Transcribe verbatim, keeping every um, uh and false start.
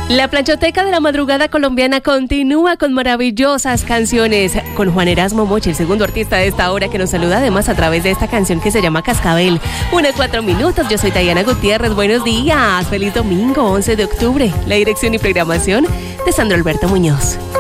La planchoteca de la madrugada colombiana continúa con maravillosas canciones con Juan Erasmo Mochi, el segundo artista de esta hora que nos saluda además a través de esta canción que se llama Cascabel. Una cuatro minutos, yo soy Diana Gutiérrez, buenos días, feliz domingo once de octubre. La dirección y programación de Sandro Alberto Muñoz.